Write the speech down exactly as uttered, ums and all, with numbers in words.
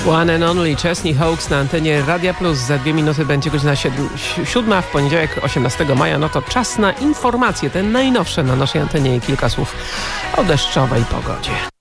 One and Only, Chesney Hawkes na antenie Radia Plus. Za dwie minuty będzie godzina siódma, w poniedziałek osiemnastego maja. No to czas na informacje, te najnowsze na naszej antenie i kilka słów o deszczowej pogodzie.